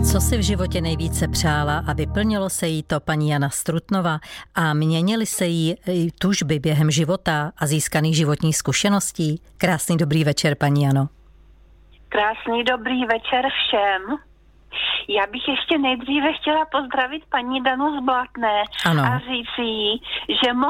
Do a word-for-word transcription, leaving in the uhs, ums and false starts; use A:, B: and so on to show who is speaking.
A: Co si v životě nejvíce přála a vyplnilo se jí to, paní Jana Strutnová, a měnily se jí tužby během života a získaných životních zkušeností? Krásný dobrý večer, paní Jano.
B: Krásný dobrý večer všem. Já bych ještě nejdříve chtěla pozdravit paní Danu z Blatné
A: ano.
B: a říct jí, že